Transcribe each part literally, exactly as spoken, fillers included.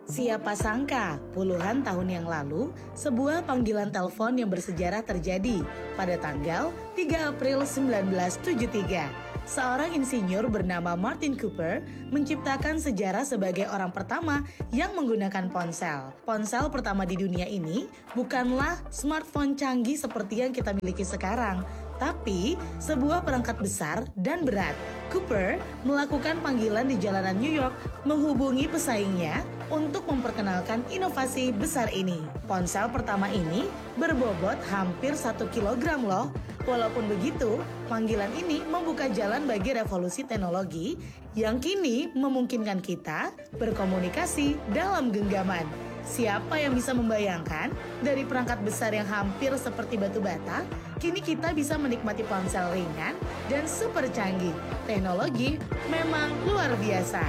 Siapa sangka, puluhan tahun yang lalu, sebuah panggilan telepon yang bersejarah terjadi pada tanggal tiga April sembilan belas tujuh puluh tiga. Seorang insinyur bernama Martin Cooper menciptakan sejarah sebagai orang pertama yang menggunakan ponsel. Ponsel pertama di dunia ini bukanlah smartphone canggih seperti yang kita miliki sekarang, tapi sebuah perangkat besar dan berat. Cooper melakukan panggilan di jalanan New York menghubungi pesaingnya untuk memperkenalkan inovasi besar ini. Ponsel pertama ini berbobot hampir satu kilogram loh. Walaupun begitu, panggilan ini membuka jalan bagi revolusi teknologi yang kini memungkinkan kita berkomunikasi dalam genggaman. Siapa yang bisa membayangkan dari perangkat besar yang hampir seperti batu bata, kini kita bisa menikmati ponsel ringan dan super canggih. Teknologi memang luar biasa.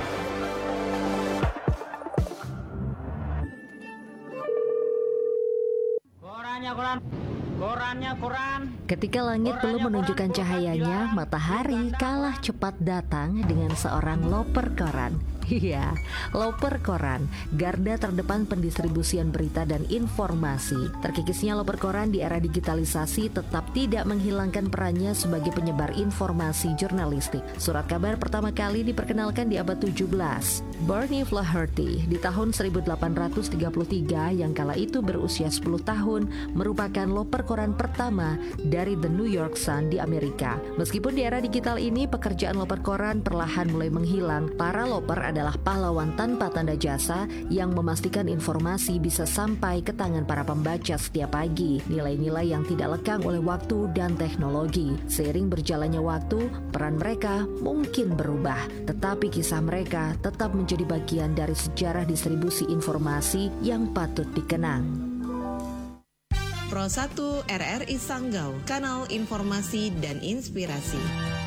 Korannya koran, korannya koran. Ketika langit belum menunjukkan cahayanya, matahari kalah cepat datang dengan seorang loper koran. Iya, loper koran, garda terdepan pendistribusian berita dan informasi. Terkikisnya loper koran di era digitalisasi tetap tidak menghilangkan perannya sebagai penyebar informasi jurnalistik. Surat kabar pertama kali diperkenalkan di abad tujuh belas. Barney Flaherty di tahun seribu delapan ratus tiga puluh tiga yang kala itu berusia sepuluh tahun merupakan loper koran pertama dari The New York Sun di Amerika. Meskipun di era digital ini pekerjaan loper koran perlahan mulai menghilang, para loper adalah adalah pahlawan tanpa tanda jasa yang memastikan informasi bisa sampai ke tangan para pembaca setiap pagi. Nilai-nilai yang tidak lekang oleh waktu dan teknologi. Seiring berjalannya waktu, peran mereka mungkin berubah, tetapi kisah mereka tetap menjadi bagian dari sejarah distribusi informasi yang patut dikenang. Pro satu R R I Sanggau, kanal informasi dan inspirasi.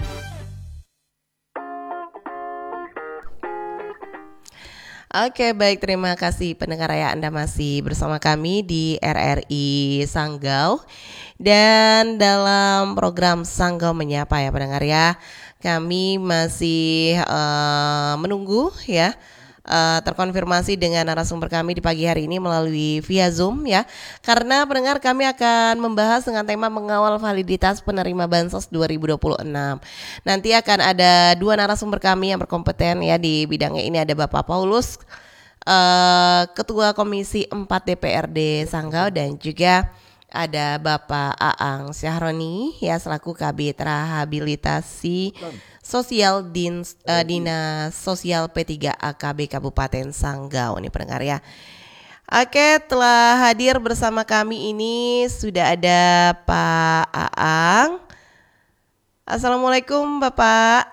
Oke, baik, terima kasih pendengar ya, Anda masih bersama kami di R R I Sanggau. Dan dalam program Sanggau Menyapa ya pendengar ya, kami masih uh, menunggu ya Uh, terkonfirmasi dengan narasumber kami di pagi hari ini melalui via Zoom ya. Karena pendengar, kami akan membahas dengan tema mengawal validitas penerima Bansos dua ribu dua puluh enam. Nanti akan ada dua narasumber kami yang berkompeten ya di bidangnya ini. Ada Bapak Paulus, uh, Ketua Komisi empat D P R D Sanggau, dan juga ada Bapak Aang Syahroni ya selaku Kabid Rehabilitasi Sosial Din, uh, Dinas Sosial P tiga A K B Kabupaten Sanggau nih pendengar ya. Oke, telah hadir bersama kami ini sudah ada Pak Aang. Assalamualaikum Bapak.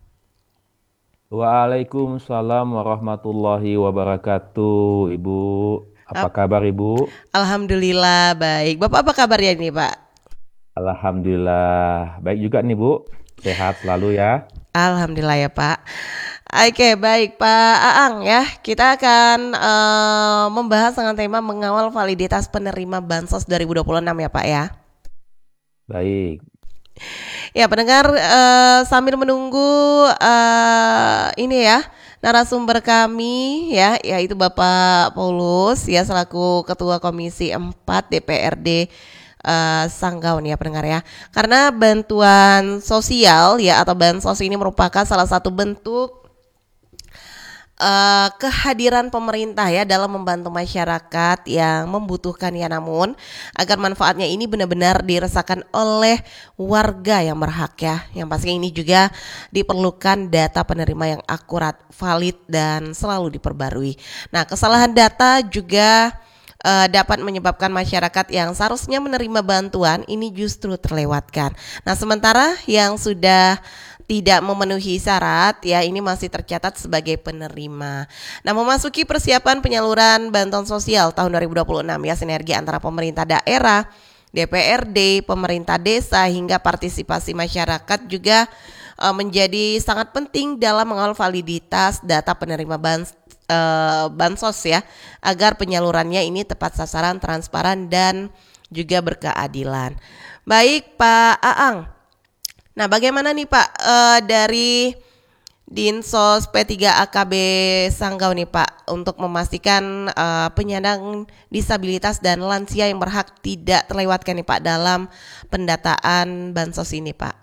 Waalaikumsalam warahmatullahi wabarakatuh. Ibu, apa kabar Ibu? Alhamdulillah baik. Bapak apa kabarnya ini Pak? Alhamdulillah baik juga nih Bu. Sehat selalu ya. Alhamdulillah ya Pak. Oke, baik Pak Aang ya. Kita akan uh, membahas dengan tema mengawal validitas penerima Bansos dua ribu dua puluh enam ya Pak ya. Baik. Ya pendengar, uh, sambil menunggu uh, ini ya narasumber kami ya, yaitu Bapak Paulus ya selaku Ketua Komisi empat D P R D Uh, Sanggau nih ya pendengar ya. Karena bantuan sosial ya atau bansos ini merupakan salah satu bentuk uh, kehadiran pemerintah ya dalam membantu masyarakat yang membutuhkan ya, namun agar manfaatnya ini benar-benar dirasakan oleh warga yang berhak ya. Yang pasti ini juga diperlukan data penerima yang akurat, valid, dan selalu diperbarui. Nah, kesalahan data juga Uh, dapat menyebabkan masyarakat yang seharusnya menerima bantuan ini justru terlewatkan. Nah, sementara yang sudah tidak memenuhi syarat ya ini masih tercatat sebagai penerima. Nah, memasuki persiapan penyaluran bantuan sosial tahun dua ribu dua puluh enam ya, sinergi antara pemerintah daerah, D P R D, pemerintah desa hingga partisipasi masyarakat juga uh, menjadi sangat penting dalam mengawal validitas data penerima bantuan Uh, bansos ya, agar penyalurannya ini tepat sasaran, transparan, dan juga berkeadilan. Baik Pak Aang. Nah, bagaimana nih Pak uh, dari Dinsos P tiga A K B Sanggau nih Pak, untuk memastikan uh, penyandang disabilitas dan lansia yang berhak tidak terlewatkan nih Pak dalam pendataan bansos ini Pak.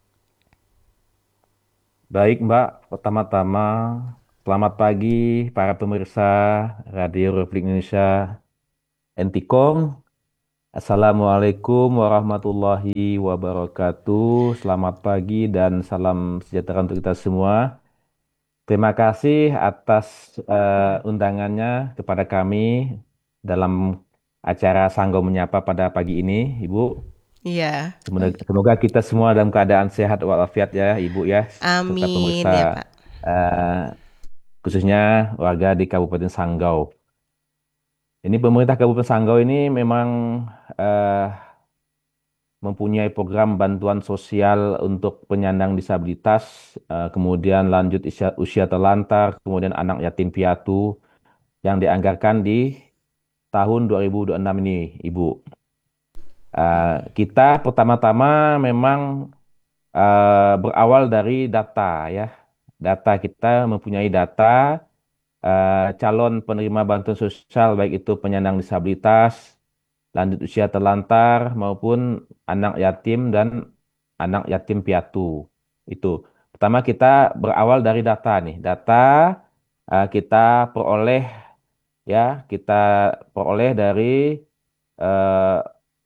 Baik Mbak, pertama-tama selamat pagi para pemirsa Radio Republik Indonesia Entikom. Assalamualaikum warahmatullahi wabarakatuh. Selamat pagi dan salam sejahtera untuk kita semua. Terima kasih atas eh, undangannya kepada kami dalam acara Sanggau Menyapa pada pagi ini, Ibu. Iya. Semoga, semoga kita semua dalam keadaan sehat walafiat ya, Ibu ya, serta Amin pemirsa, ya Pak. eh, khususnya warga di Kabupaten Sanggau. Ini pemerintah Kabupaten Sanggau ini memang eh, mempunyai program bantuan sosial untuk penyandang disabilitas, eh, kemudian lanjut usia, usia terlantar, kemudian anak yatim piatu yang dianggarkan di tahun dua ribu dua puluh enam ini, Ibu. Eh, kita pertama-tama memang eh, berawal dari data ya. Data kita mempunyai data eh, calon penerima bantuan sosial baik itu penyandang disabilitas, lanjut usia terlantar maupun anak yatim dan anak yatim piatu. Itu. Pertama kita berawal dari data nih. Data eh, kita peroleh ya, kita peroleh dari eh,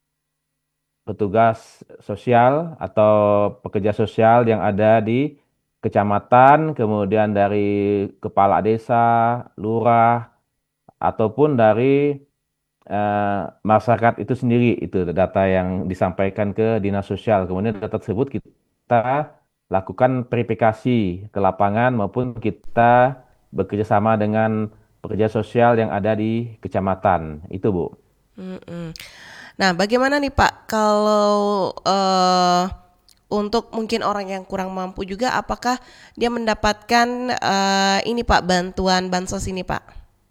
petugas sosial atau pekerja sosial yang ada di kecamatan, kemudian dari kepala desa, lurah, ataupun dari eh, masyarakat itu sendiri. Itu data yang disampaikan ke dinas sosial. Kemudian data tersebut kita lakukan verifikasi ke lapangan maupun kita bekerja sama dengan pekerja sosial yang ada di kecamatan. Itu Bu. Mm-mm. Nah, bagaimana nih Pak kalau eh, untuk mungkin orang yang kurang mampu juga, apakah dia mendapatkan eh, ini Pak bantuan bansos ini Pak?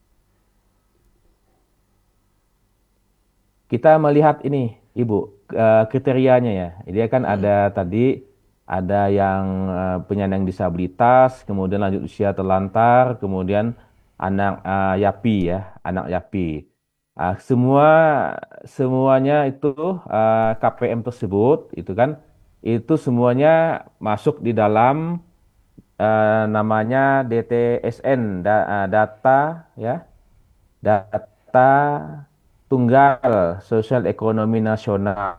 Kita melihat ini, Ibu, eh, kriterianya ya. Dia kan ada tadi, ada yang eh, penyandang disabilitas, kemudian lanjut usia terlantar, kemudian anak eh, yapi ya, anak yapi. Ah, semua semuanya itu eh, K P M tersebut, itu kan, itu semuanya masuk di dalam eh, namanya D T S N, da- eh, data ya, data tunggal sosial ekonomi nasional.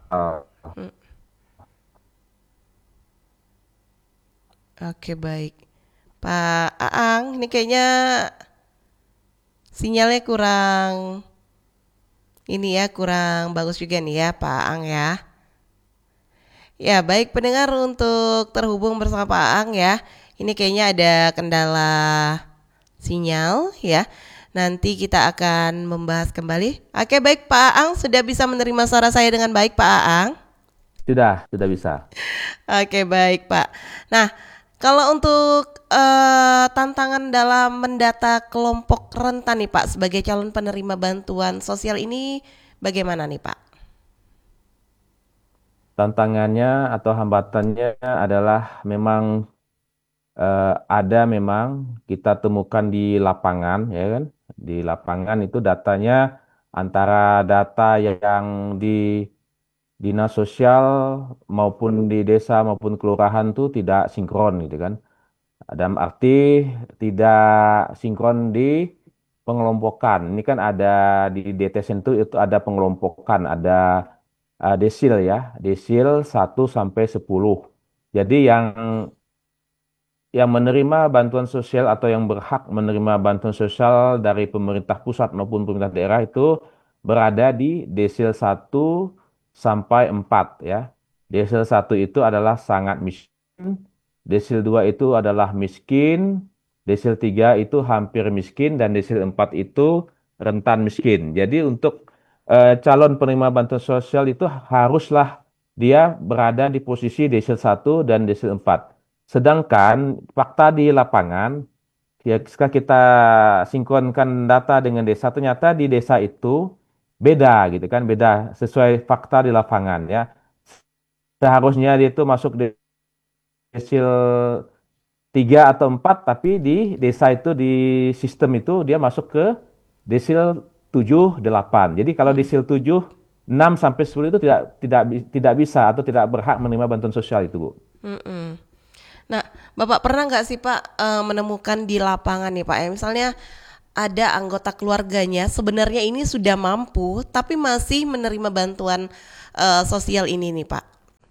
Oke, baik. Pak Aang, ini kayaknya sinyalnya kurang ini ya, kurang bagus juga nih ya Pak Aang ya. Ya, baik pendengar, untuk terhubung bersama Pak Aang ya. Ini kayaknya ada kendala sinyal ya. Nanti kita akan membahas kembali. Oke, baik Pak Aang, sudah bisa menerima suara saya dengan baik Pak Aang? Sudah, sudah bisa. Oke, baik Pak. Nah, kalau untuk eh, tantangan dalam mendata kelompok rentan nih Pak sebagai calon penerima bantuan sosial ini bagaimana nih Pak? Tantangannya atau hambatannya adalah memang eh, ada memang kita temukan di lapangan ya kan. Di lapangan itu datanya antara data yang di dinas sosial maupun di desa maupun kelurahan tuh tidak sinkron gitu kan. Dalam arti tidak sinkron di pengelompokan. Ini kan ada di D T S N itu itu ada pengelompokan, ada uh, desil ya, desil satu sampai sepuluh. Jadi yang yang menerima bantuan sosial atau yang berhak menerima bantuan sosial dari pemerintah pusat maupun pemerintah daerah itu berada di desil satu sampai empat ya. Desil satu itu adalah sangat miskin, desil dua itu adalah miskin, desil tiga itu hampir miskin, dan desil empat itu rentan miskin. Jadi untuk eh, calon penerima bantuan sosial itu haruslah dia berada di posisi desil satu dan desil empat. Sedangkan fakta di lapangan, ya, jika kita sinkronkan data dengan desa, ternyata di desa itu beda gitu kan, beda sesuai fakta di lapangan ya. Seharusnya dia itu masuk di desil tiga atau empat, tapi di desa itu di sistem itu dia masuk ke desil tujuh, delapan. Jadi kalau desil tujuh, enam sampai sepuluh itu tidak tidak bi- tidak bisa atau tidak berhak menerima bantuan sosial itu, Bu. Mm-mm. Nah, Bapak pernah nggak sih Pak eh, menemukan di lapangan nih Pak ya, misalnya ada anggota keluarganya sebenarnya ini sudah mampu tapi masih menerima bantuan eh, sosial ini nih Pak?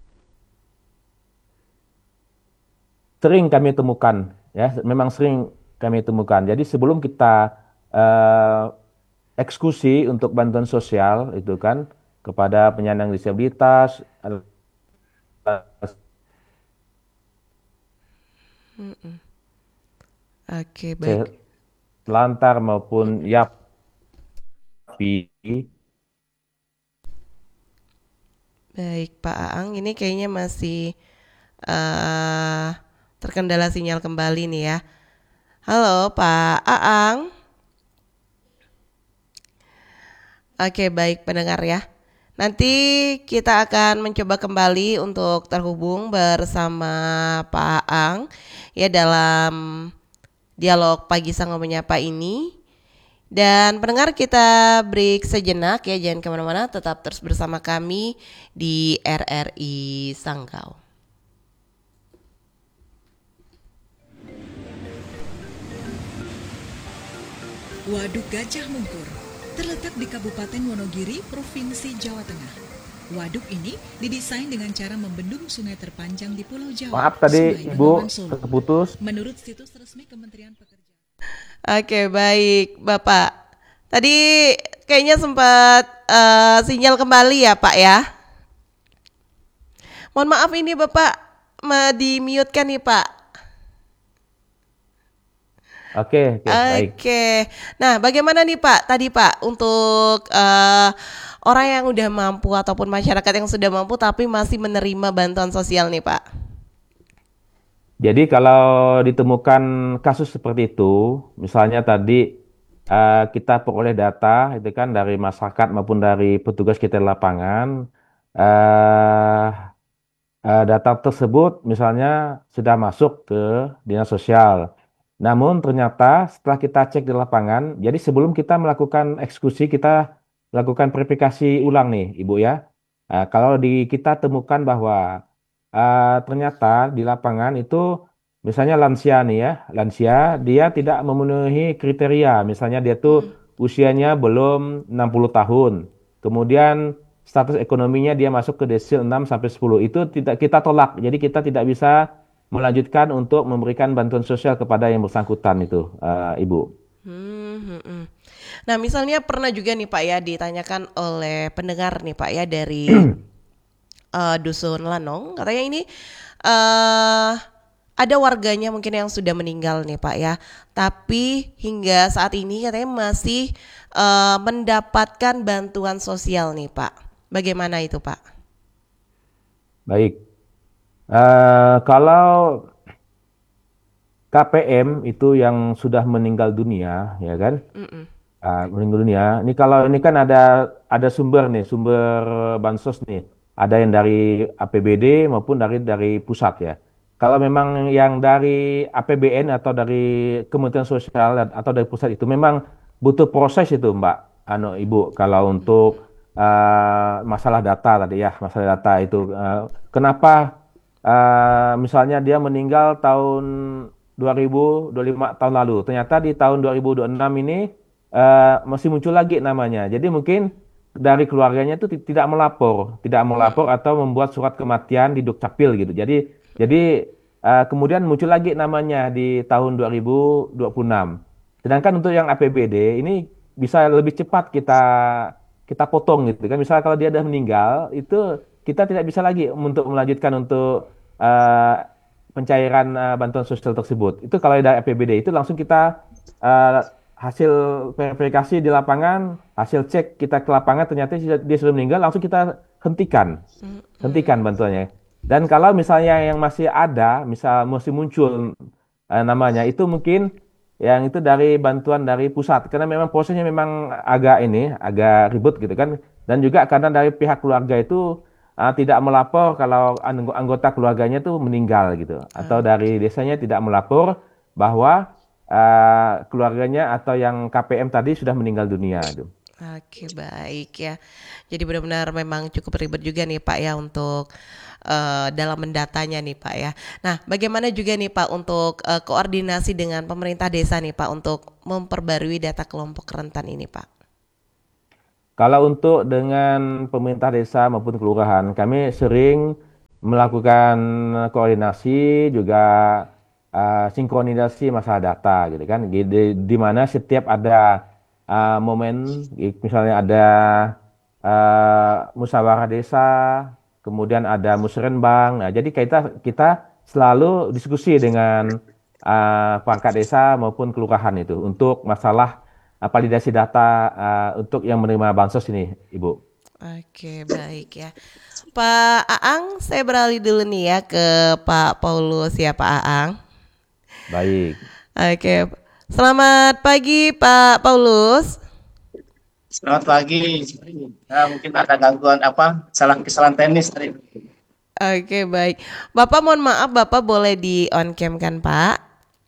Sering kami temukan, ya, memang sering kami temukan. Jadi sebelum kita eh, eksekusi untuk bantuan sosial itu kan kepada penyandang disabilitas, Oke, baik. lantar maupun YAPI. Baik, Pak Aang, ini kayaknya masih eh terkendala sinyal kembali nih ya. Halo, Pak Aang. Oke, baik pendengar ya. Nanti kita akan mencoba kembali untuk terhubung bersama Pak Aang ya dalam dialog pagi Sangga Menyapa ini. Dan pendengar, kita break sejenak ya, jangan kemana-mana, tetap terus bersama kami di R R I Sanggau. Waduk Gajah Mungkur terletak di Kabupaten Wonogiri, Provinsi Jawa Tengah. Waduk ini didesain dengan cara membendung sungai terpanjang di Pulau Jawa. Maaf tadi Sungai Ibu Bengawan Solo. terputus. Menurut situs resmi Kementerian Pekerjaan. Oke, baik Bapak. Tadi kayaknya sempat eh, sinyal kembali ya Pak ya. Mohon maaf ini Bapak ma- di-mute-kan nih Pak. Oke, oke, baik. Oke. Nah, bagaimana nih Pak tadi Pak untuk eh, orang yang udah mampu ataupun masyarakat yang sudah mampu tapi masih menerima bantuan sosial nih Pak? Jadi kalau ditemukan kasus seperti itu, misalnya tadi eh, kita peroleh data itu kan dari masyarakat maupun dari petugas kita di lapangan, eh, eh, data tersebut misalnya sudah masuk ke dinas sosial. Namun ternyata setelah kita cek di lapangan, jadi sebelum kita melakukan eksekusi kita lakukan verifikasi ulang nih, Ibu ya. Eh, kalau di kita temukan bahwa eh, ternyata di lapangan itu misalnya lansia nih ya, lansia dia tidak memenuhi kriteria, misalnya dia tuh usianya belum enam puluh tahun, kemudian status ekonominya dia masuk ke desil enam sampai sepuluh, itu tidak kita tolak, jadi kita tidak bisa melanjutkan untuk memberikan bantuan sosial kepada yang bersangkutan itu, eh, Ibu. Hmm, hmm, hmm. Nah, misalnya pernah juga nih Pak ya ditanyakan oleh pendengar nih Pak ya dari eh, Dusun Lanong, katanya ini eh ada warganya mungkin yang sudah meninggal nih Pak ya, tapi hingga saat ini katanya masih eh, mendapatkan bantuan sosial nih Pak. Bagaimana itu Pak? Baik. Eh, kalau K P M itu yang sudah meninggal dunia, ya kan? Mm-mm. Ah, meninggal dunia. Ini kalau ini kan ada ada sumber nih, sumber bansos nih. Ada yang dari A P B D maupun dari dari pusat ya. Kalau memang yang dari A P B N atau dari Kementerian Sosial dan- atau dari pusat itu memang butuh proses itu, Mbak. Anu Ibu, kalau untuk eh, masalah data tadi ya, masalah data itu eh, kenapa eh, misalnya dia meninggal tahun dua ribu dua puluh lima tahun lalu, ternyata di tahun dua ribu dua puluh enam ini eh, masih muncul lagi namanya. Jadi mungkin dari keluarganya itu ti- tidak melapor, tidak melapor atau membuat surat kematian di Dukcapil gitu. Jadi jadi eh, kemudian muncul lagi namanya di tahun dua ribu dua puluh enam. Sedangkan untuk yang A P B D ini bisa lebih cepat kita kita potong gitu kan. Misalnya kalau dia sudah meninggal itu kita tidak bisa lagi untuk melanjutkan untuk eh, pencairan eh, bantuan sosial tersebut. Itu kalau dari A P B D itu langsung kita eh, hasil verifikasi di lapangan, hasil cek kita ke lapangan ternyata dia dia sudah meninggal, langsung kita hentikan. Hentikan bantuannya. Dan kalau misalnya yang masih ada, misal masih muncul eh, namanya itu mungkin yang itu dari bantuan dari pusat karena memang prosesnya memang agak ini agak ribet gitu kan, dan juga karena dari pihak keluarga itu uh, tidak melapor kalau angg- anggota keluarganya tuh meninggal gitu, atau dari desanya tidak melapor bahwa uh, keluarganya atau yang K P M tadi sudah meninggal dunia itu. Oke, baik ya. Jadi benar-benar memang cukup ribet juga nih Pak ya untuk eh, dalam mendatanya nih Pak ya. Nah, bagaimana juga nih Pak untuk eh, koordinasi dengan pemerintah desa nih Pak untuk memperbarui data kelompok rentan ini Pak? Kalau untuk dengan pemerintah desa maupun kelurahan, kami sering melakukan koordinasi juga uh, sinkronisasi masalah data gitu kan. Di, di, di mana setiap ada uh, momen, i- misalnya ada uh, musyawarah desa, kemudian ada musrenbang. Nah, jadi kita kita selalu diskusi dengan uh, perangkat desa maupun kelurahan itu untuk masalah uh, validasi data uh, untuk yang menerima bansos ini, Ibu. Oke, baik ya. Pak Aang, saya beralih dulu nih ya ke Pak Paulus ya Pak Aang. Baik. Oke, selamat pagi Pak Paulus. Selamat pagi. Nah, mungkin ada gangguan apa? Salah kesalahan teknis tadi. Oke, baik. Bapak mohon maaf, Bapak boleh di on cam kan Pak?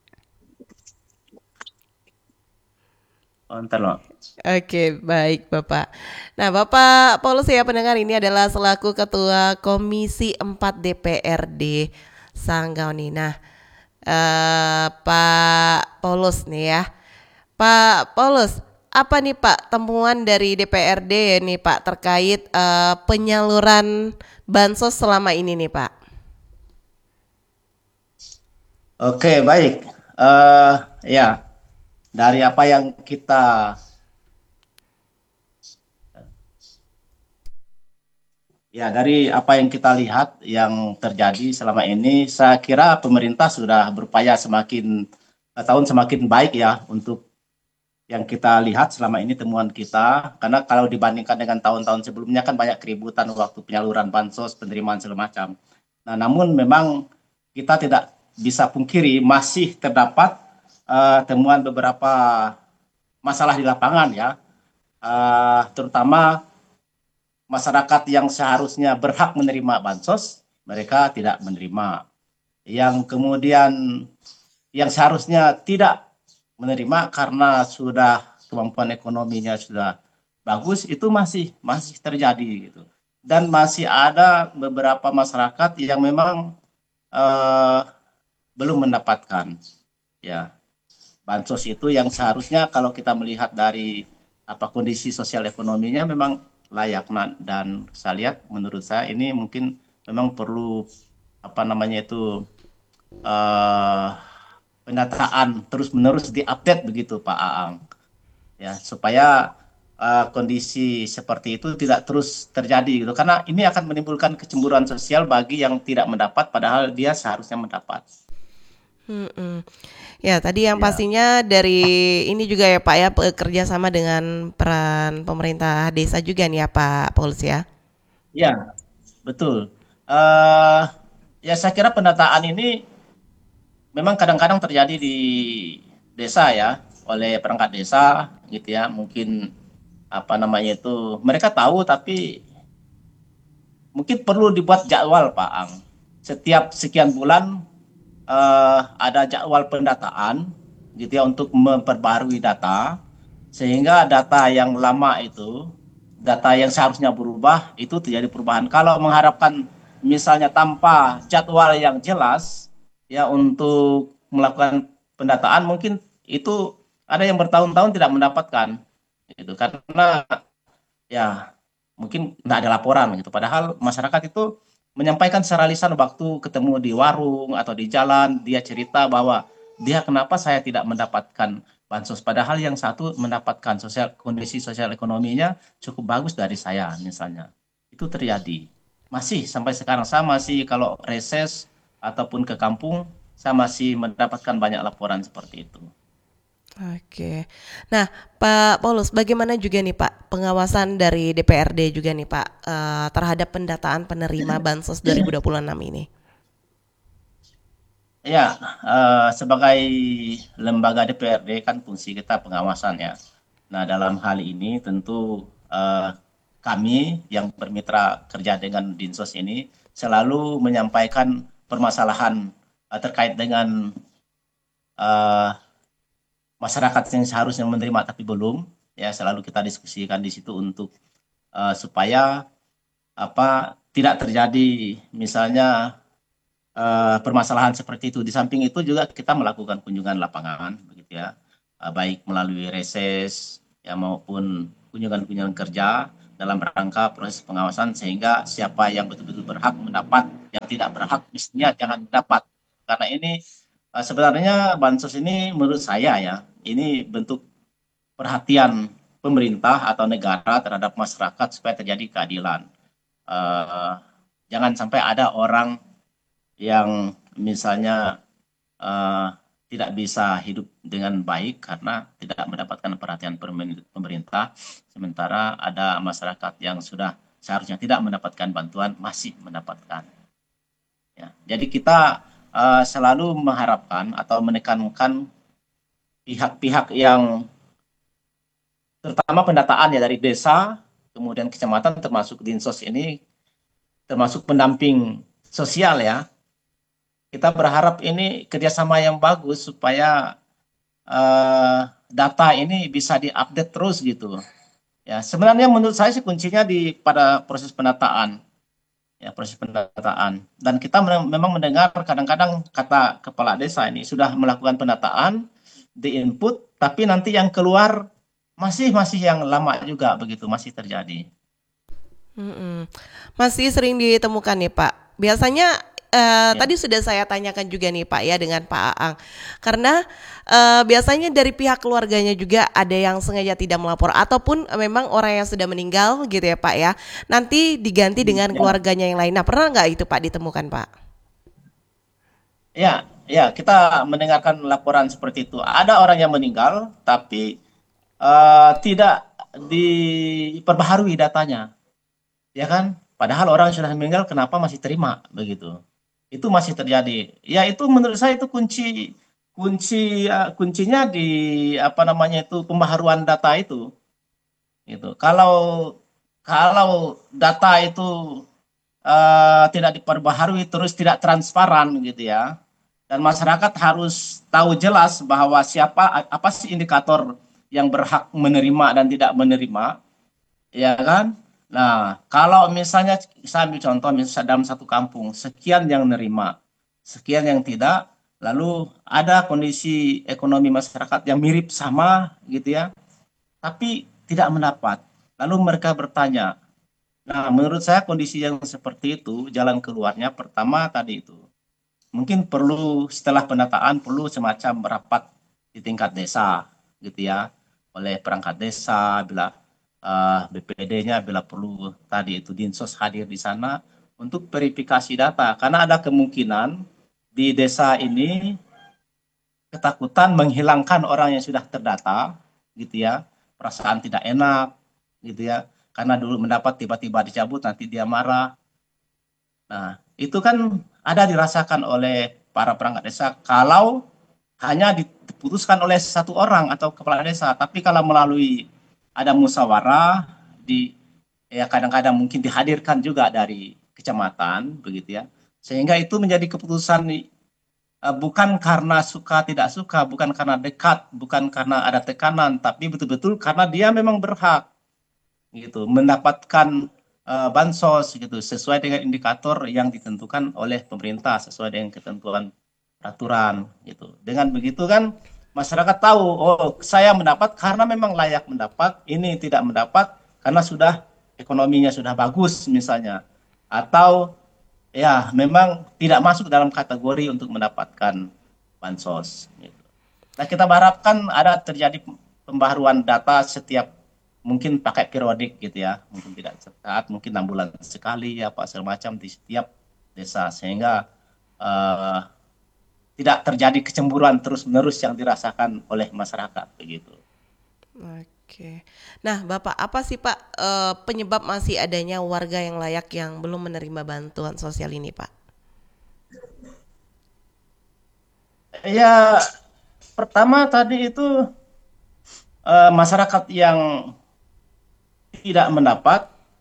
Oh, ntar loh. Oke, baik Bapak. Nah, Bapak Paulus ya pendengar, ini adalah selaku Ketua Komisi empat D P R D Sanggau nih. Nah, eh, Pak Paulus nih ya. Pak Paulus, apa nih Pak temuan dari D P R D ya nih Pak terkait eh, penyaluran bansos selama ini nih Pak? Oke, baik. Eh ya, dari apa yang kita ya dari apa yang kita lihat yang terjadi selama ini, saya kira pemerintah sudah berupaya semakin eh, tahun semakin baik ya untuk yang kita lihat selama ini temuan kita, karena kalau dibandingkan dengan tahun-tahun sebelumnya kan banyak keributan waktu penyaluran bansos, penerimaan segala macam. Nah, namun memang kita tidak bisa pungkiri masih terdapat eh, temuan beberapa masalah di lapangan ya, Eh, terutama masyarakat yang seharusnya berhak menerima bansos, mereka tidak menerima. Yang kemudian yang seharusnya tidak menerima karena sudah kemampuan ekonominya sudah bagus, itu masih masih terjadi gitu. Dan masih ada beberapa masyarakat yang memang eh, belum mendapatkan ya bansos itu yang seharusnya kalau kita melihat dari apa kondisi sosial ekonominya memang layak. Nah, dan saya lihat menurut saya ini mungkin memang perlu apa namanya itu eh pendataan terus-menerus diupdate begitu Pak Aang ya supaya eh, kondisi seperti itu tidak terus terjadi gitu karena ini akan menimbulkan kecemburuan sosial bagi yang tidak mendapat padahal dia seharusnya mendapat. Mm-mm. Ya, tadi yang Ya, pastinya dari ini juga ya Pak ya pe- kerjasama dengan peran pemerintah desa juga nih ya Pak Paulus ya. ya betul. Eh ya saya kira pendataan ini memang kadang-kadang terjadi di desa ya oleh perangkat desa gitu ya mungkin apa namanya itu mereka tahu tapi mungkin perlu dibuat jadwal Pak Ang. Setiap sekian bulan eh, ada jadwal pendataan gitu ya untuk memperbarui data sehingga data yang lama itu data yang seharusnya berubah itu terjadi perubahan. Kalau mengharapkan misalnya tanpa jadwal yang jelas ya untuk melakukan pendataan mungkin itu ada yang bertahun-tahun tidak mendapatkan itu karena ya mungkin nggak ada laporan gitu. Padahal masyarakat itu menyampaikan secara lisan waktu ketemu di warung atau di jalan, dia cerita bahwa dia kenapa saya tidak mendapatkan bansos. Padahal yang satu mendapatkan sosial kondisi sosial ekonominya cukup bagus dari saya misalnya. Itu terjadi. Masih sampai sekarang saya masih kalau reses ataupun ke kampung saya masih mendapatkan banyak laporan seperti itu. Oke. Nah, Pak Paulus, bagaimana juga nih Pak pengawasan dari D P R D juga nih Pak eh, terhadap pendataan penerima bansos dua ribu dua puluh enam ini? Ya, eh, sebagai lembaga D P R D kan fungsi kita pengawasan ya. Nah, dalam hal ini tentu eh, kami yang bermitra kerja dengan Dinsos ini selalu menyampaikan permasalahan uh, terkait dengan uh, masyarakat yang seharusnya menerima tapi belum, ya selalu kita diskusikan di situ untuk uh, supaya apa tidak terjadi misalnya uh, permasalahan seperti itu. Di samping itu juga kita melakukan kunjungan lapangan, begitu ya, uh, baik melalui reses ya maupun kunjungan-kunjungan kerja dalam rangka proses pengawasan sehingga siapa yang betul-betul berhak mendapat, yang tidak berhak mestinya jangan mendapat. Karena ini uh, sebenarnya bansos ini menurut saya ya, ini bentuk perhatian pemerintah atau negara terhadap masyarakat supaya terjadi keadilan. Uh, jangan sampai ada orang yang misalnya uh, tidak bisa hidup dengan baik karena tidak mendapatkan perhatian pemerintah, sementara ada masyarakat yang sudah seharusnya tidak mendapatkan bantuan masih mendapatkan. Ya, jadi kita uh, selalu mengharapkan atau menekankan pihak-pihak yang terutama pendataan ya dari desa, kemudian kecamatan termasuk Dinsos ini, termasuk pendamping sosial ya. Kita berharap ini kerjasama yang bagus supaya uh, data ini bisa diupdate terus gitu. Ya, sebenarnya menurut saya sih kuncinya di pada proses pendataan, ya proses pendataan. Dan kita memang mendengar kadang-kadang kata kepala desa ini sudah melakukan pendataan, di input, tapi nanti yang keluar masih masih yang lama juga begitu, masih terjadi. Mm-mm. Masih sering ditemukan nih Pak. Biasanya Uh, Ya. tadi sudah saya tanyakan juga nih Pak ya dengan Pak Aang, karena uh, biasanya dari pihak keluarganya juga ada yang sengaja tidak melapor ataupun uh, memang orang yang sudah meninggal gitu ya Pak ya, nanti diganti dengan Ya. keluarganya yang lain. Nah pernah nggak itu Pak ditemukan Pak? Ya, ya kita mendengarkan laporan seperti itu. Ada orang yang meninggal tapi uh, tidak diperbaharui datanya, ya kan? Padahal orang sudah meninggal, kenapa masih terima begitu? Itu masih terjadi. Ya itu menurut saya itu kunci kunci uh, kuncinya di apa namanya itu pembaharuan data itu. Gitu. Kalau kalau data itu uh, tidak diperbaharui terus tidak transparan gitu ya. Dan masyarakat harus tahu jelas bahwa siapa apa sih indikator yang berhak menerima dan tidak menerima, ya kan? Nah, kalau misalnya saya ambil contoh misalnya dalam satu kampung sekian yang nerima, sekian yang tidak, lalu ada kondisi ekonomi masyarakat yang mirip sama gitu ya, tapi tidak mendapat. Lalu mereka bertanya. Nah, menurut saya kondisi yang seperti itu jalan keluarnya pertama tadi itu. Mungkin perlu setelah pendataan perlu semacam rapat di tingkat desa gitu ya, oleh perangkat desa bila Uh, B P D-nya bila perlu tadi itu Dinsos hadir di sana untuk verifikasi data karena ada kemungkinan di desa ini ketakutan menghilangkan orang yang sudah terdata gitu ya, perasaan tidak enak gitu ya, karena dulu mendapat tiba-tiba dicabut nanti dia marah. Nah itu kan ada dirasakan oleh para perangkat desa kalau hanya diputuskan oleh satu orang atau kepala desa, tapi kalau melalui ada musyawarah di ya kadang-kadang mungkin dihadirkan juga dari kecamatan begitu ya, sehingga itu menjadi keputusan uh, bukan karena suka tidak suka, bukan karena dekat, bukan karena ada tekanan, tapi betul-betul karena dia memang berhak gitu mendapatkan uh, bansos gitu sesuai dengan indikator yang ditentukan oleh pemerintah sesuai dengan ketentuan peraturan gitu. Dengan begitu kan masyarakat tahu, oh saya mendapat karena memang layak mendapat, ini tidak mendapat karena sudah ekonominya sudah bagus misalnya, atau ya memang tidak masuk dalam kategori untuk mendapatkan bansos. Gitu. Nah kita berharapkan ada terjadi pembaharuan data setiap mungkin pakai periodik gitu ya, mungkin tidak setiap, mungkin enam bulan sekali apa semacam di setiap desa sehingga uh, tidak terjadi kecemburuan terus-menerus yang dirasakan oleh masyarakat begitu. Oke. Nah, Bapak, apa sih Pak eh, penyebab masih adanya warga yang layak yang belum menerima bantuan sosial ini, Pak? Ya, pertama tadi itu eh, masyarakat yang tidak mendapat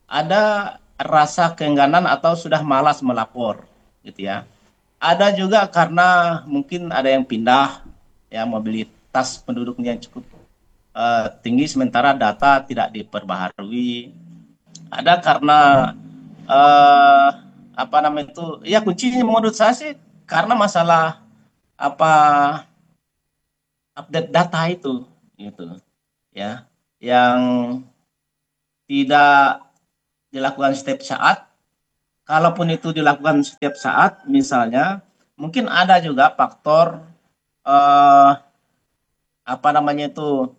ada rasa keengganan atau sudah malas melapor, gitu ya. Ada juga karena mungkin ada yang pindah, ya mobilitas penduduknya yang cukup uh, tinggi sementara data tidak diperbaharui. Ada karena uh, apa namanya itu, ya kuncinya menurut saya sih karena masalah apa update data itu, gitu ya, yang tidak dilakukan setiap saat. Kalaupun itu dilakukan setiap saat, misalnya mungkin ada juga faktor eh, apa namanya itu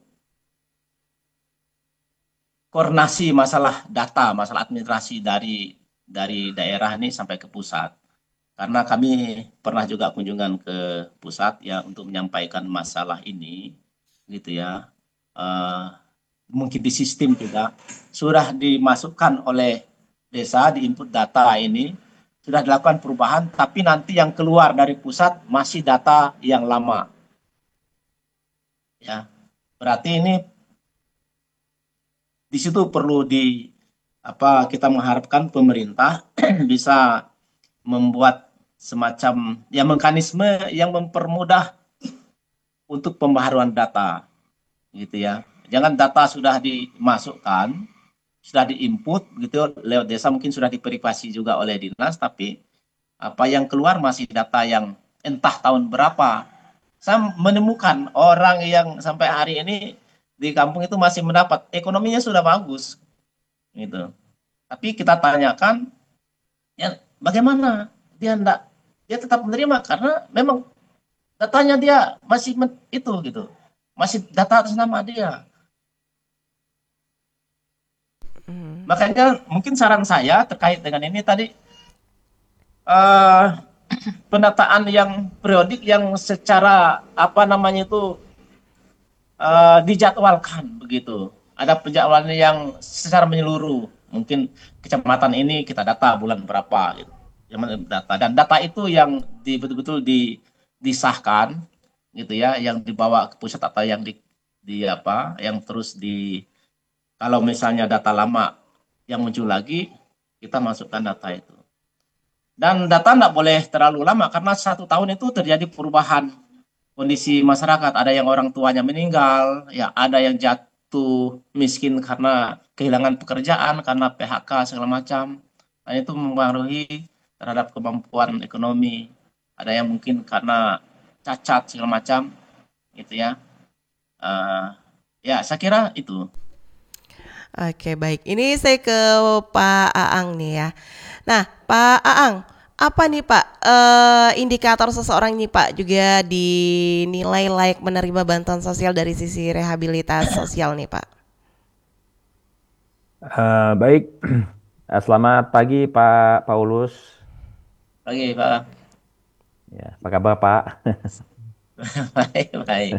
koordinasi masalah data, masalah administrasi dari dari daerah ini sampai ke pusat. Karena kami pernah juga kunjungan ke pusat ya untuk menyampaikan masalah ini, gitu ya. Eh, mungkin di sistem juga sudah dimasukkan oleh desa di input data ini sudah dilakukan perubahan, tapi nanti yang keluar dari pusat masih data yang lama. Ya, berarti ini di situ perlu di apa kita mengharapkan pemerintah bisa membuat semacam ya mekanisme yang mempermudah untuk pembaharuan data, gitu ya. Jangan data sudah dimasukkan, sudah diinput gitu lewat desa mungkin sudah diverifikasi juga oleh dinas, tapi apa yang keluar masih data yang entah tahun berapa. Saya menemukan orang yang sampai hari ini di kampung itu masih mendapat, ekonominya sudah bagus, gitu. Tapi kita tanyakan, ya bagaimana dia enggak, dia tetap menerima karena memang datanya dia masih men, itu gitu, masih data atas nama dia. Hmm. Makanya mungkin saran saya terkait dengan ini tadi uh, pendataan yang periodik yang secara apa namanya itu uh, dijadwalkan begitu. Ada penjadwalan yang secara menyeluruh. Mungkin kecamatan ini kita data bulan berapa gitu. Yang data dan data itu yang di, betul-betul di, disahkan gitu ya, yang dibawa ke pusat atau yang di, di apa, yang terus di kalau misalnya data lama yang muncul lagi, kita masukkan data itu. Dan data tidak boleh terlalu lama, karena satu tahun itu terjadi perubahan kondisi masyarakat. Ada yang orang tuanya meninggal, ya ada yang jatuh miskin karena kehilangan pekerjaan, karena P H K segala macam. Dan itu mempengaruhi terhadap kemampuan ekonomi. Ada yang mungkin karena cacat segala macam, gitu ya. Uh, ya, saya kira itu. Oke, baik. Ini saya ke Pak Aang nih ya. Nah, Pak Aang, apa nih Pak eh, indikator seseorang nih Pak juga dinilai layak menerima bantuan sosial dari sisi rehabilitas sosial nih Pak? Uh, baik, selamat pagi Pak Paulus. Pagi Pak. Ya, apa kabar Pak? baik, baik.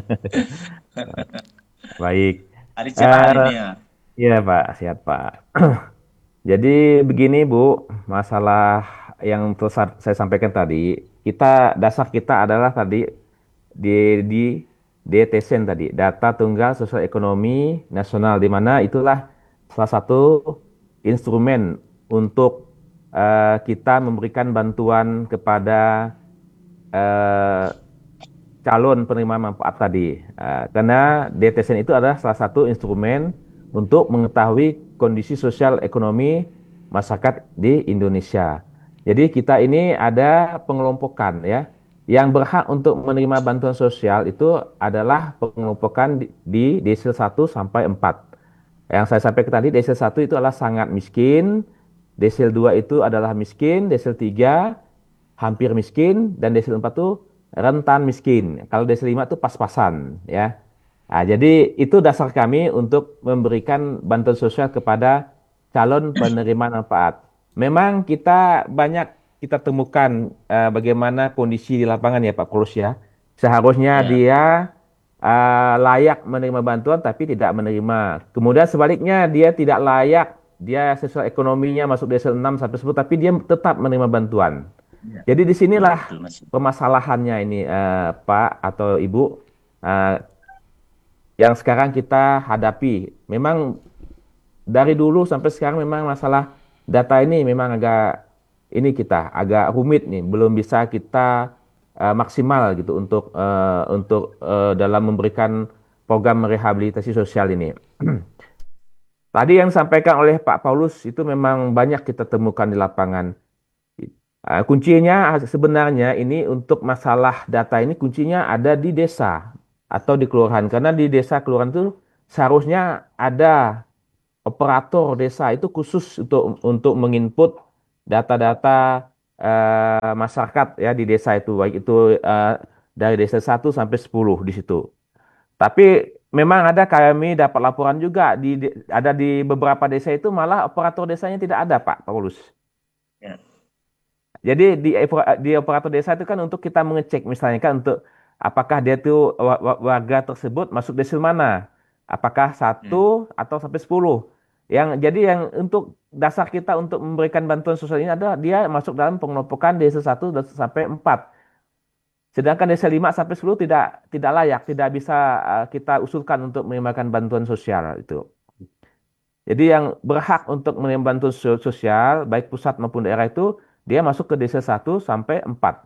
Baik. Hari cerah Uh, ini ya. Iya Pak, sehat Pak. Jadi begini Bu, masalah yang terus saya sampaikan tadi, kita dasar kita adalah tadi di di D T S E N tadi, Data Tunggal Sosial Ekonomi Nasional, di mana itulah salah satu instrumen untuk uh, kita memberikan bantuan kepada uh, calon penerima manfaat tadi. Uh, karena D T S E N itu adalah salah satu instrumen untuk mengetahui kondisi sosial ekonomi masyarakat di Indonesia. Jadi kita ini ada pengelompokan ya. Yang berhak untuk menerima bantuan sosial itu adalah pengelompokan di, di desil satu sampai empat. Yang saya sampaikan tadi, desil satu itu adalah sangat miskin, desil dua itu adalah miskin, desil tiga hampir miskin, dan desil empat itu rentan miskin. Kalau desil lima itu pas-pasan ya. Nah, jadi itu dasar kami untuk memberikan bantuan sosial kepada calon penerima manfaat. Memang kita banyak kita temukan uh, bagaimana kondisi di lapangan ya Pak Kulus ya. Seharusnya ya. dia uh, layak menerima bantuan tapi tidak menerima. Kemudian sebaliknya dia tidak layak, dia sesuai ekonominya masuk desil enam sampai sepuluh tapi dia tetap menerima bantuan. Ya. Jadi disinilah permasalahannya ini uh, Pak atau Ibu. Uh, yang sekarang kita hadapi. Memang dari dulu sampai sekarang memang masalah data ini memang agak ini kita agak rumit nih, belum bisa kita uh, maksimal gitu untuk uh, untuk uh, dalam memberikan program rehabilitasi sosial ini. Tadi yang disampaikan oleh Pak Paulus itu memang banyak kita temukan di lapangan. Uh, kuncinya sebenarnya ini untuk masalah data ini kuncinya ada di desa atau di kelurahan, karena di desa kelurahan itu seharusnya ada operator desa itu khusus untuk untuk menginput data-data uh, masyarakat ya di desa itu, baik itu uh, dari desa satu sampai sepuluh di situ. Tapi memang ada kami dapat laporan juga di, di ada di beberapa desa itu malah operator desanya tidak ada, Pak Paulus. Ya. Jadi di di operator desa itu kan untuk kita mengecek misalnya kan untuk apakah dia itu warga tersebut masuk desil mana, apakah satu hmm. atau sampai sepuluh. Yang jadi yang untuk dasar kita untuk memberikan bantuan sosial ini adalah dia masuk dalam pengelompokan desa satu sampai empat. Sedangkan desa lima sampai sepuluh tidak tidak layak, tidak bisa uh, kita usulkan untuk menerima bantuan sosial itu. Jadi yang berhak untuk menerima bantuan sosial baik pusat maupun daerah itu dia masuk ke desa satu sampai empat.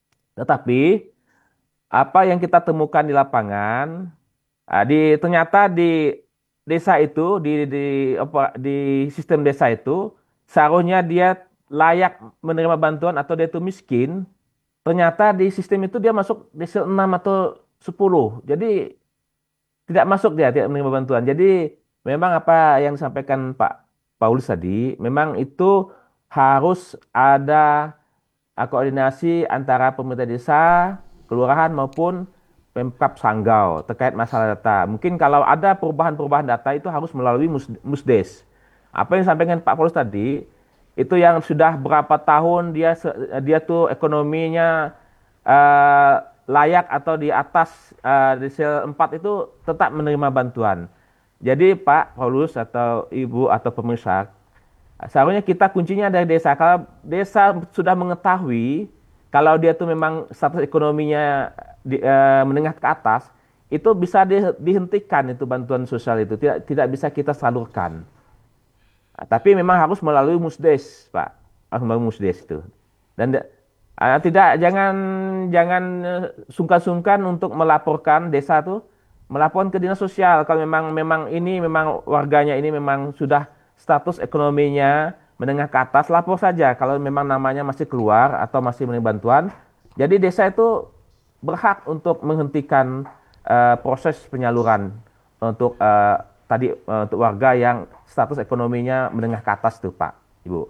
Tetapi apa yang kita temukan di lapangan, di ternyata di desa itu, di, di, di sistem desa itu, seharusnya dia layak menerima bantuan atau dia itu miskin, ternyata di sistem itu dia masuk desa enam atau sepuluh. Jadi tidak masuk dia, tidak menerima bantuan. Jadi memang apa yang disampaikan Pak Paulus tadi, memang itu harus ada koordinasi antara pemerintah desa, kelurahan maupun Pemkab Sanggau terkait masalah data. Mungkin kalau ada perubahan-perubahan data itu harus melalui Musdes. Apa yang disampaikan Pak Paulus tadi, itu yang sudah berapa tahun dia dia tuh ekonominya uh, layak atau di atas uh, desil empat itu tetap menerima bantuan. Jadi Pak Paulus atau Ibu atau pemirsa, seharusnya kita kuncinya dari desa. Kalau desa sudah mengetahui kalau dia tuh memang status ekonominya di, eh, menengah ke atas, itu bisa di, dihentikan itu bantuan sosial itu, tidak tidak bisa kita salurkan. Nah, tapi memang harus melalui Musdes, Pak, harus melalui Musdes itu. Dan uh, tidak jangan jangan sungkan-sungkan untuk melaporkan desa tuh, melaporkan ke dinas sosial kalau memang memang ini memang warganya ini memang sudah status ekonominya menengah ke atas, lapor saja kalau memang namanya masih keluar atau masih menerima bantuan. Jadi desa itu berhak untuk menghentikan uh, proses penyaluran untuk uh, tadi uh, untuk warga yang status ekonominya menengah ke atas tuh Pak, Ibu.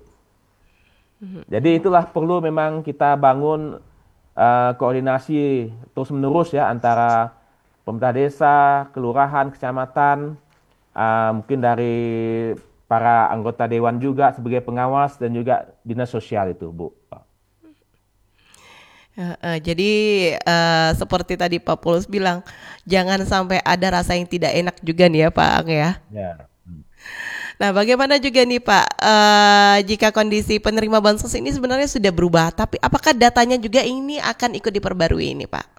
Jadi itulah perlu memang kita bangun uh, koordinasi terus menerus ya antara pemerintah desa, kelurahan, kecamatan, uh, mungkin dari para anggota dewan juga sebagai pengawas dan juga dinas sosial itu, Bu. Uh, uh, jadi uh, seperti tadi Pak Paulus bilang, jangan sampai ada rasa yang tidak enak juga nih ya Pak Ang ya. Ya. Nah, bagaimana juga nih Pak, uh, jika kondisi penerima bansos ini sebenarnya sudah berubah, tapi apakah datanya juga ini akan ikut diperbarui ini Pak?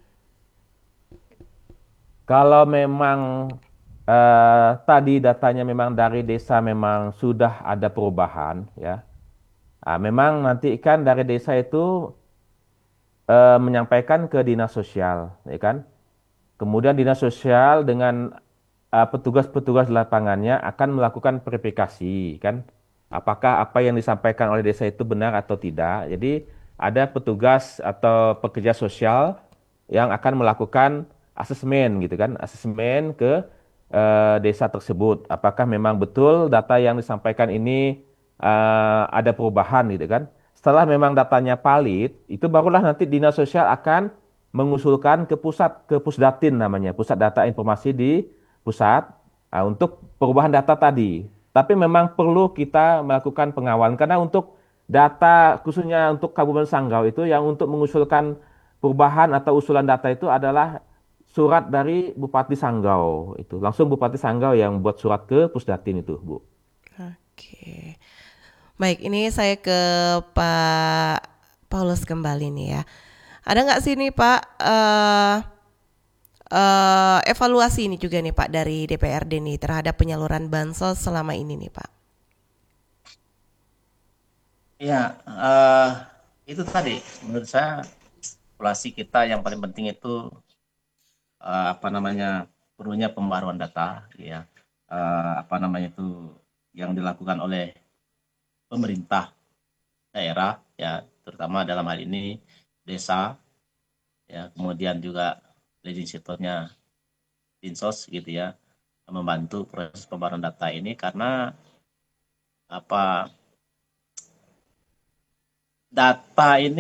Kalau memang Uh, tadi datanya memang dari desa memang sudah ada perubahan ya. Nah, memang nanti kan dari desa itu uh, menyampaikan ke dinas sosial, ya kan. Kemudian dinas sosial dengan uh, petugas-petugas lapangannya akan melakukan verifikasi, kan. Apakah apa yang disampaikan oleh desa itu benar atau tidak. Jadi ada petugas atau pekerja sosial yang akan melakukan asesmen gitu kan, asesmen ke Uh, desa tersebut, apakah memang betul data yang disampaikan ini uh, ada perubahan gitu kan. Setelah memang datanya valid, itu barulah nanti dinas sosial akan mengusulkan ke pusat, ke Pusdatin namanya, pusat data informasi di pusat uh, untuk perubahan data tadi. Tapi memang perlu kita melakukan pengawalan karena untuk data khususnya untuk Kabupaten Sanggau itu yang untuk mengusulkan perubahan atau usulan data itu adalah surat dari Bupati Sanggau itu. Langsung Bupati Sanggau yang buat surat ke Pusdatin itu, Bu. Oke. Baik, ini saya ke Pak Paulus kembali nih ya. Ada nggak sih nih Pak uh, eh, evaluasi ini juga nih Pak dari D P R D nih terhadap penyaluran bansos selama ini nih Pak? Ya, eh, itu tadi menurut saya evaluasi kita yang paling penting itu eh, apa namanya perlunya pembaruan data, ya, Eh, apa namanya itu yang dilakukan oleh pemerintah daerah, ya, terutama dalam hal ini desa, ya, kemudian juga leading sektornya Dinsos gitu ya, membantu proses pembaruan data ini karena apa data ini